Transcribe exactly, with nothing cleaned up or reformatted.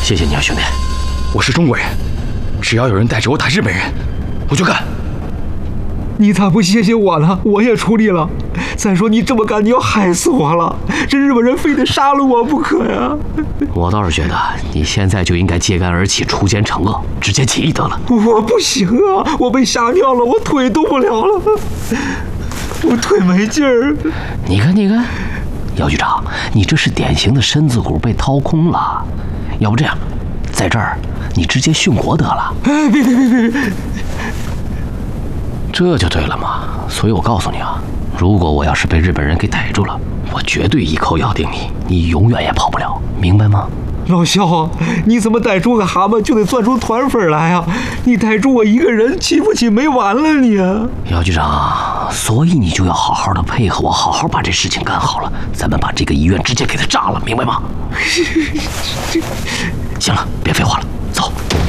谢谢你啊，兄弟。 我是中国人，只要有人带着我打日本人，我就干。 你咋不谢谢我呢？我也出力了。再说你这么干，你要害死我了。这日本人非得杀了我不可呀！ 我倒是觉得你现在就应该揭竿而起，除奸惩恶，直接起义得了。 我不行啊，我被吓尿了，我腿动不了了，我腿没劲儿。 你看，你看，姚局长，你这是典型的身子骨被掏空了。要不这样，在这儿你直接殉国得了。 哎，别别别别别！ 这就对了嘛。所以我告诉你啊，如果我要是被日本人给逮住了，我绝对一口咬定你，你永远也跑不了，明白吗？ 老肖啊，你怎么逮住个蛤蟆就得攥出团粉来啊？你逮住我一个人，欺负起没完了你啊！ 姚局长，所以你就要好好的配合我，好好把这事情干好了，咱们把这个医院直接给他炸了，明白吗？行了，别废话了。